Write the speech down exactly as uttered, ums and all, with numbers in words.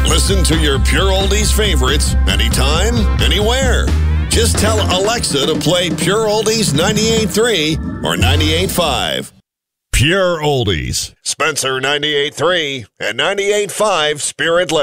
Listen to your Pure Oldies favorites anytime, anywhere. Just tell Alexa to play Pure Oldies ninety-eight point three or ninety-eight point five. Pure Oldies. Spencer ninety-eight point three and ninety-eight point five Spirit Lake.